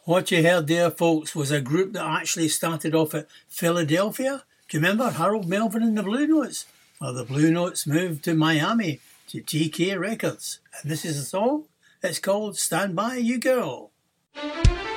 What you heard there, folks, was a group that actually started off at Philadelphia. Do you remember Harold Melvin and the Blue Notes? Well, the Blue Notes moved to Miami to TK Records. And this is a song. It's called Stand By You Girl.